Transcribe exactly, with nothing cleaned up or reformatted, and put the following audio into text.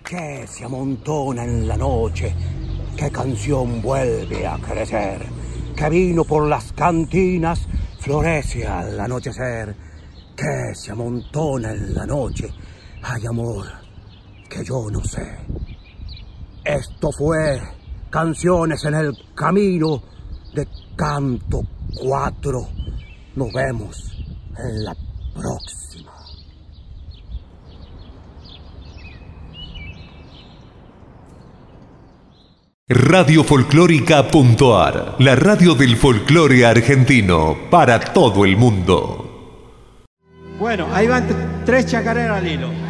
que se amontona en la noche, qué canción vuelve a crecer, que vino por las cantinas florece al anochecer, que se amontona en la noche, hay amor que yo no sé. Esto fue Canciones en el Camino de Canto cuatro. Nos vemos en la próxima. Radio Folclórica.ar, la radio del folclore argentino para todo el mundo. Bueno, ahí van tres chacareras al hilo.